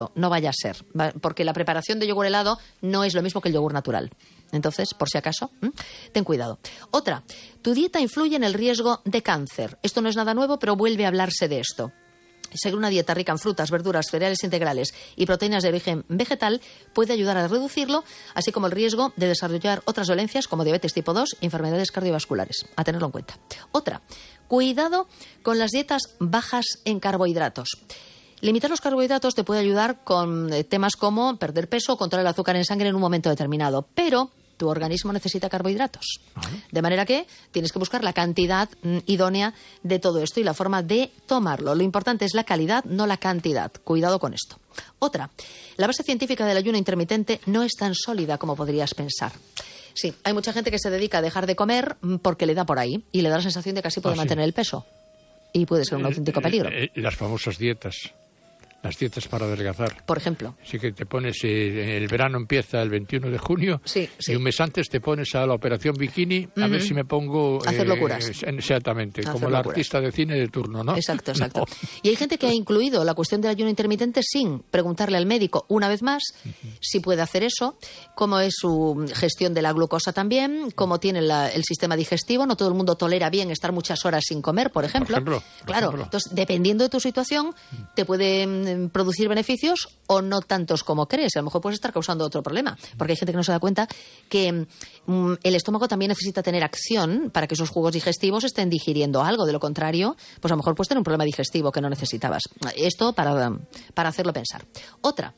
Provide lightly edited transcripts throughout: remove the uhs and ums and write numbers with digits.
No vaya a ser, porque la preparación de yogur helado no es lo mismo que el yogur natural. Entonces, por si acaso, ten cuidado. Otra, tu dieta influye en el riesgo de cáncer. Esto no es nada nuevo, pero vuelve a hablarse de esto. Seguir una dieta rica en frutas, verduras, cereales integrales y proteínas de origen vegetal puede ayudar a reducirlo, así como el riesgo de desarrollar otras dolencias como diabetes tipo 2 y enfermedades cardiovasculares. A tenerlo en cuenta. Otra, cuidado con las dietas bajas en carbohidratos. Limitar los carbohidratos te puede ayudar con temas como perder peso o controlar el azúcar en sangre en un momento determinado, pero tu organismo necesita carbohidratos. De manera que tienes que buscar la cantidad idónea de todo esto y la forma de tomarlo. Lo importante es la calidad, no la cantidad. Cuidado con esto. Otra, la base científica del ayuno intermitente no es tan sólida como podrías pensar. Sí, hay mucha gente que se dedica a dejar de comer porque le da por ahí y le da la sensación de que así puede mantener el peso. Y puede ser un auténtico peligro. Las famosas dietas. Las dietas para adelgazar. Por ejemplo. Así que te pones, el verano empieza el 21 de junio y un mes antes te pones a la operación bikini a ver si me pongo... hacer locuras. Exactamente, como la artista de cine de turno, ¿no? Exacto. No. Y hay gente que ha incluido la cuestión del ayuno intermitente sin preguntarle al médico una vez más si puede hacer eso, cómo es su gestión de la glucosa también, cómo tiene el sistema digestivo. No todo el mundo tolera bien estar muchas horas sin comer, por ejemplo. Claro, entonces dependiendo de tu situación te puede producir beneficios o no tantos como crees. A lo mejor puedes estar causando otro problema, porque hay gente que no se da cuenta que el estómago también necesita tener acción para que esos jugos digestivos estén digiriendo algo. De lo contrario, pues a lo mejor puedes tener un problema digestivo que no necesitabas. Esto para hacerlo pensar. Otra,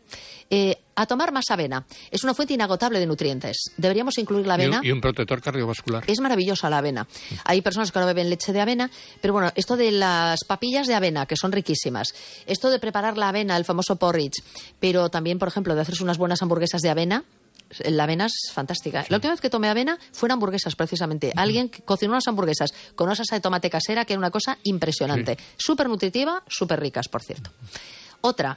a tomar más avena. Es una fuente inagotable de nutrientes. Deberíamos incluir la avena. Y un protector cardiovascular. Es maravillosa la avena. Hay personas que no beben leche de avena, pero bueno, esto de las papillas de avena, que son riquísimas. Esto de preparar la avena, el famoso porridge, pero también, por ejemplo, de hacerse unas buenas hamburguesas de avena. La avena es fantástica. Sí. La última vez que tomé avena fueron hamburguesas, precisamente. Alguien que cocinó unas hamburguesas con una salsa de tomate casera, que era una cosa impresionante. Súper nutritiva, súper ricas, por cierto. Otra,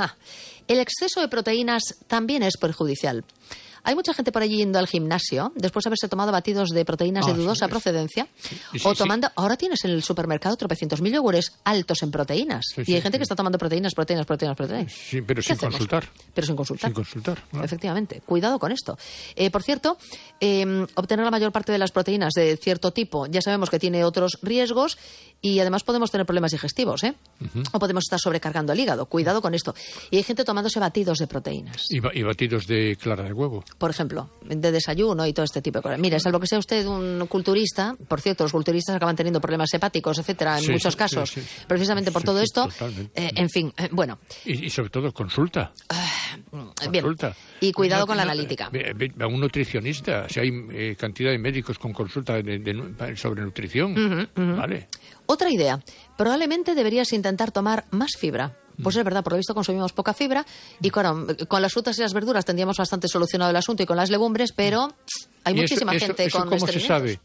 el exceso de proteínas también es perjudicial. Hay mucha gente por allí yendo al gimnasio después de haberse tomado batidos de proteínas de dudosa procedencia o tomando... Ahora tienes en el supermercado tropecientos mil yogures altos en proteínas y hay gente que está tomando proteínas. Sí, pero sin consultar. Pero sin consultar. Sin consultar. Claro. Efectivamente. Cuidado con esto. Por cierto, obtener la mayor parte de las proteínas de cierto tipo ya sabemos que tiene otros riesgos y además podemos tener problemas digestivos, o podemos estar sobrecargando el hígado. Cuidado con esto. Y hay gente tomándose batidos de proteínas. Y batidos de clara de huevo. Por ejemplo, de desayuno y todo este tipo de cosas. Mire, salvo que sea usted un culturista, por cierto, los culturistas acaban teniendo problemas hepáticos, etcétera, en muchos casos, precisamente por todo esto. En fin, bueno. Y sobre todo, consulta. Bien. Y cuidado con la analítica. A un nutricionista, si hay cantidad de médicos con consulta sobre nutrición, ¿vale? Otra idea, probablemente deberías intentar tomar más fibra. Pues es verdad, por lo visto consumimos poca fibra y claro, con las frutas y las verduras tendríamos bastante solucionado el asunto y con las legumbres, pero hay muchísima gente con ¿cómo se sabe?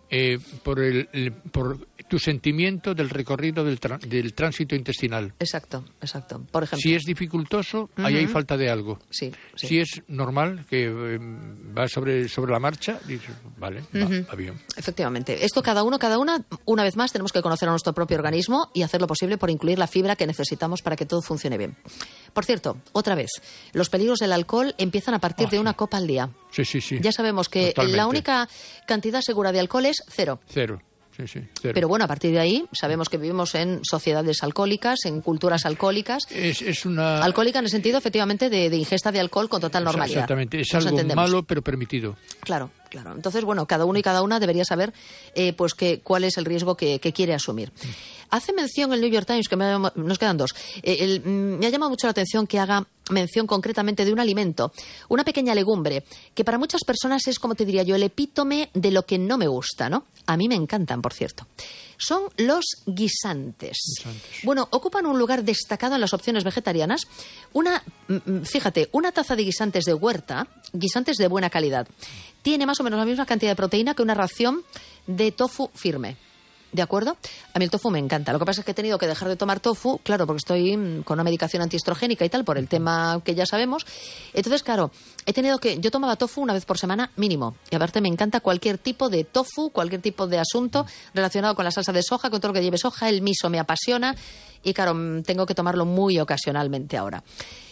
Por tu sentimiento del recorrido del tránsito intestinal. Exacto. Por ejemplo. Si es dificultoso, ahí hay falta de algo. Sí. Si es normal, que va sobre la marcha, dices, vale, va bien. Efectivamente. Esto cada una vez más, tenemos que conocer a nuestro propio organismo y hacer lo posible por incluir la fibra que necesitamos para que todo funcione bien. Por cierto, otra vez, los peligros del alcohol empiezan a partir de una copa al día. Sí. Ya sabemos que la única cantidad segura de alcohol es cero. Cero. Pero bueno, a partir de ahí sabemos que vivimos en sociedades alcohólicas, en culturas alcohólicas. Es una... Alcohólica en el sentido, efectivamente, de ingesta de alcohol con total normalidad. Exactamente, es algo malo pero permitido. Claro. Entonces, bueno, cada uno y cada una debería saber pues cuál es el riesgo que quiere asumir. Hace mención el New York Times, que nos quedan dos. Me ha llamado mucho la atención que haga mención concretamente de un alimento, una pequeña legumbre, que para muchas personas es, como te diría yo, el epítome de lo que no me gusta, ¿no? A mí me encantan, por cierto. Son los guisantes. Bueno, ocupan un lugar destacado en las opciones vegetarianas. Fíjate, una taza de guisantes de huerta, guisantes de buena calidad, tiene más o menos la misma cantidad de proteína que una ración de tofu firme. ¿De acuerdo? A mí el tofu me encanta. Lo que pasa es que he tenido que dejar de tomar tofu, claro, porque estoy con una medicación antiestrogénica y tal, por el tema que ya sabemos. Entonces, claro, yo tomaba tofu una vez por semana mínimo. Y aparte me encanta cualquier tipo de tofu, cualquier tipo de asunto relacionado con la salsa de soja, con todo lo que lleve soja. El miso me apasiona y, claro, tengo que tomarlo muy ocasionalmente ahora.